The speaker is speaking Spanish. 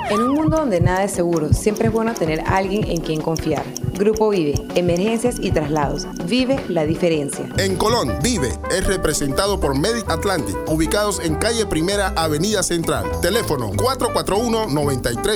En un mundo donde nada es seguro, siempre es bueno tener a alguien en quien confiar. Grupo Vive, emergencias y traslados. Vive la diferencia. En Colón, Vive es representado por Medic Atlantic, ubicados en calle Primera, Avenida Central. Teléfono 441-93